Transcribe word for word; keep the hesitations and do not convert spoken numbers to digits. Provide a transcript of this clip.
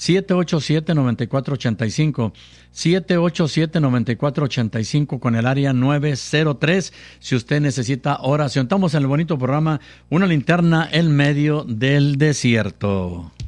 siete ocho siete, nueve cuatro ocho cinco, siete ocho siete, nueve cuatro ocho cinco con el área nueve cero tres, si usted necesita oración. Estamos en el bonito programa Una linterna en medio del desierto.